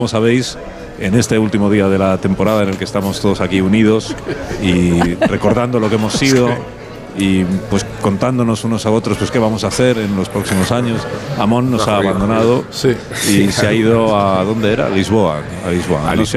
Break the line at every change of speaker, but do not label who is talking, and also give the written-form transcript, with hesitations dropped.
Como sabéis, en este último día de la temporada en el que estamos todos aquí unidos y recordando lo que hemos sido y pues contándonos unos a otros pues qué vamos a hacer en los próximos años. Amon nos ha abandonado y se ha ido a ¿dónde era? A Lisboa.